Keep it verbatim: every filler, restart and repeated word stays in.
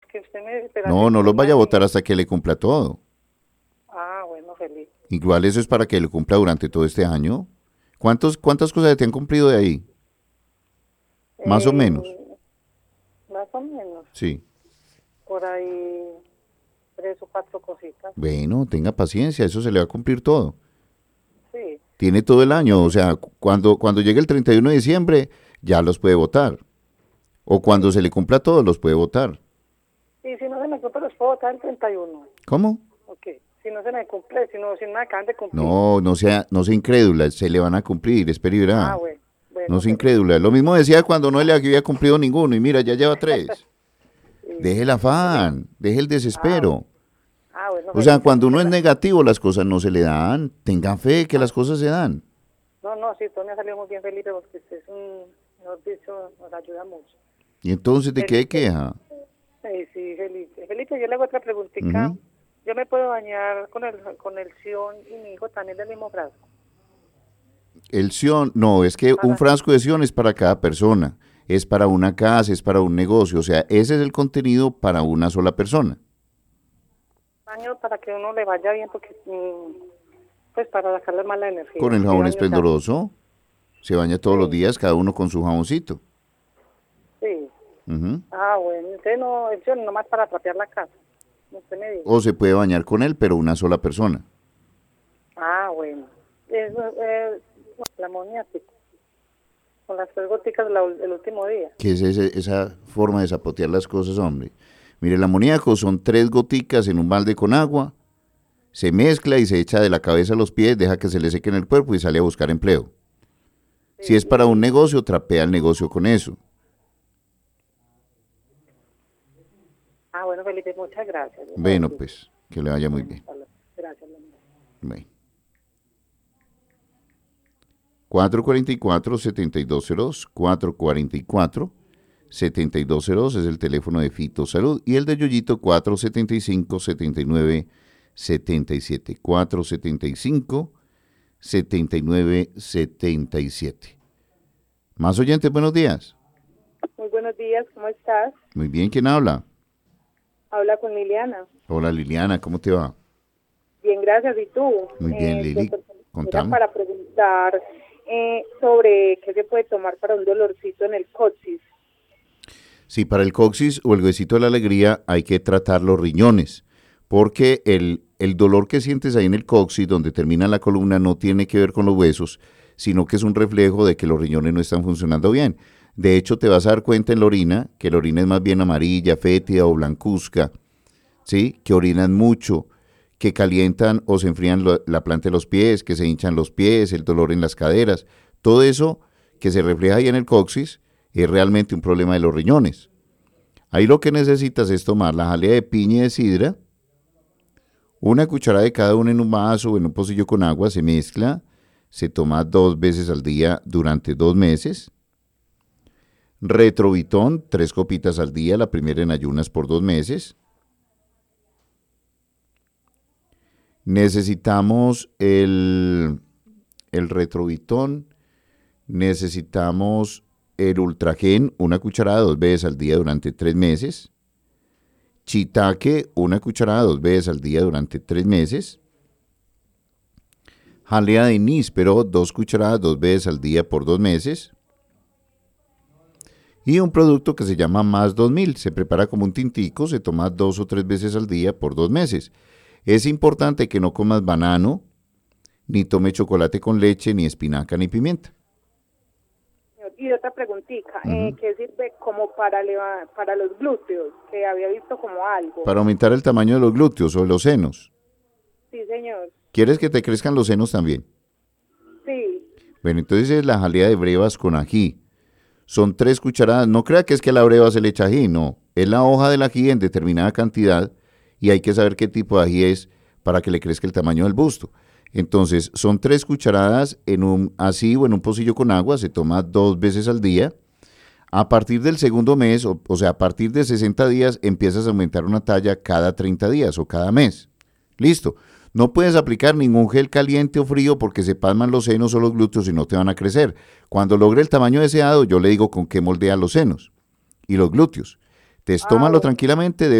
que usted me... espera, No, no que los vaya a me- votar hasta que le cumpla todo. Ah, bueno, feliz. Igual eso es para que le cumpla durante todo este año. ¿Cuántos, cuántas cosas te han cumplido de ahí? Más o menos. Eh, más o menos, Sí. por ahí tres o cuatro cositas. Bueno, tenga paciencia, eso se le va a cumplir todo. Sí. Tiene todo el año, o sea, cu- cuando, cuando llegue el treinta y uno de diciembre, ya los puede votar. O cuando se le cumpla todo, los puede votar. Y si no se me cumple, los puedo votar el treinta y uno. ¿Cómo? Ok. Si no se me cumple, si no, si no me acaban de cumplir. No, no sea, no sea incrédula, se le van a cumplir, espere y verá. Ah, bueno. Bueno, No sea feliz. incrédula. Lo mismo decía cuando no le había cumplido ninguno y mira, ya lleva tres. Sí. Deje el afán, deje el desespero. Ah, bueno, O sea, feliz. cuando uno es Muchas negativo, las cosas no se le dan. Tenga fe que las cosas se dan. No, no, sí, todo me ha salido muy bien, Felipe, porque usted es un, mejor dicho, nos ayuda mucho. Y entonces, ¿de qué queja? Sí, sí, Felipe. Felipe, yo le hago otra preguntita. Ujú. ¿Yo me puedo bañar con el, con el Sion y mi hijo también del mismo frasco? El Sion, no, es que un frasco de Sion es para cada persona. Es para una casa, es para un negocio. O sea, ese es el contenido para una sola persona. Baño para que uno le vaya bien, porque, mm, pues, para sacarle mala energía. Con el ¿Qué jabón baño se hace? esplendoroso, se baña todos los Sí. días, cada uno con su jaboncito. Sí. Ujú. Ah, bueno, entonces no, el Sion nomás para trapear la casa. Usted me dice. O se puede bañar con él, pero una sola persona. Ah, bueno. Es, eh, la amoníaco. Con las tres goticas la- el último día. ¿Qué es ese- esa forma de zapotear las cosas, hombre? Mire, el amoníaco son tres goticas en un balde con agua, se mezcla y se echa de la cabeza a los pies, deja que se le seque en el cuerpo y sale a buscar empleo. Si es para un negocio, trapea el negocio con eso. Ah, bueno, Felipe, muchas gracias. Bueno, pues, que le vaya muy bien. Gracias, mi amor. Bueno. cuatro cuatro cuatro, siete dos cero dos, cuatro cuatro cuatro, siete dos cero dos es el teléfono de Fito Salud y el de Yoyito cuatro siete cinco, siete nueve siete siete, cuatro siete cinco, siete nueve siete siete. Más oyentes, buenos días. Muy buenos días, ¿cómo estás? Muy bien, ¿quién habla? Habla con Liliana. Hola Liliana, ¿cómo te va? Bien, gracias. ¿Y tú? Muy bien, Eh, Lili, doctor, era contame. para preguntar eh, sobre qué se puede tomar para un dolorcito en el coxis. Sí, para el coxis o el huesito de la alegría hay que tratar los riñones, porque el, el dolor que sientes ahí en el coxis, donde termina la columna, no tiene que ver con los huesos, sino que es un reflejo de que los riñones no están funcionando bien. De hecho, te vas a dar cuenta en la orina, que la orina es más bien amarilla, fétida o blancuzca, ¿sí? Que orinan mucho, que calientan o se enfrían lo- la planta de los pies, que se hinchan los pies, el dolor en las caderas. Todo eso que se refleja ahí en el coxis es realmente un problema de los riñones. Ahí lo que necesitas es tomar la jalea de piña y de sidra, una cucharada de cada uno en un vaso o en un pocillo con agua, se mezcla, se toma dos veces al día durante dos meses. Retrovitón, tres copitas al día, la primera en ayunas por dos meses. Necesitamos el, el retrovitón, necesitamos el ultragen, una cucharada dos veces al día durante tres meses. Chitaque, una cucharada dos veces al día durante tres meses. Jalea de níspero, dos cucharadas dos veces al día por dos meses. Y un producto que se llama Más dos mil, se prepara como un tintico, se toma dos o tres veces al día por dos meses. Es importante que no comas banano, ni tome chocolate con leche, ni espinaca, ni pimienta. Y otra preguntita, eh, ¿qué sirve como para, leva- para los glúteos? Que había visto como algo. Para aumentar el tamaño de los glúteos o de los senos. Sí, señor. ¿Quieres que te crezcan los senos también? Sí. Bueno, entonces es la jalea de brevas con ají. Son tres cucharadas. No crea que es que a la breva se le echa ají, no. Es la hoja del ají en determinada cantidad y hay que saber qué tipo de ají es para que le crezca el tamaño del busto. Entonces, son tres cucharadas en un así o en un pocillo con agua, se toma dos veces al día. A partir del segundo mes, o, o sea, a partir de sesenta días, empiezas a aumentar una talla cada treinta días o cada mes. Listo. No puedes aplicar ningún gel caliente o frío porque se pasman los senos o los glúteos y no te van a crecer. Cuando logre el tamaño deseado, yo le digo con qué moldea los senos y los glúteos. Entonces, tómalo tranquilamente.